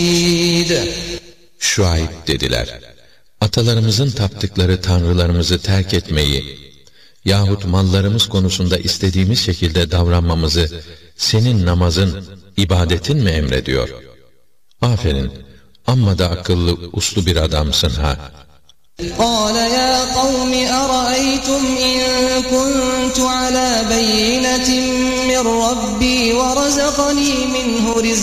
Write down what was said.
Şuayb dediler, atalarımızın taptıkları tanrılarımızı terk etmeyi yahut mallarımız konusunda istediğimiz şekilde davranmamızı senin namazın, ibadetin mi emrediyor? Aferin, amma da akıllı, uslu bir adamsın ha. قال يا قوم أرأيتم إن كنت على بينة من ربي ورزقني منه رزقا